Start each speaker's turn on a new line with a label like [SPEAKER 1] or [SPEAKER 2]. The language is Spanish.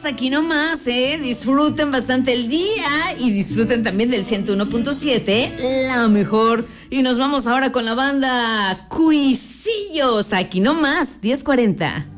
[SPEAKER 1] estamos aquí nomás, disfruten bastante el día y disfruten también del 101.7, la mejor. Y nos vamos ahora con la banda Cuisillos, aquí nomás, 10:40.